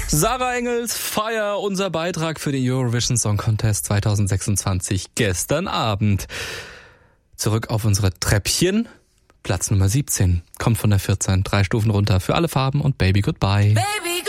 Sarah Engels, Fire, unser Beitrag für den Eurovision Song Contest 2026 gestern Abend. Zurück auf unsere Treppchen. Platz Nummer 17 kommt von der 14, 3 Stufen runter für Alle Farben und Baby Goodbye. Baby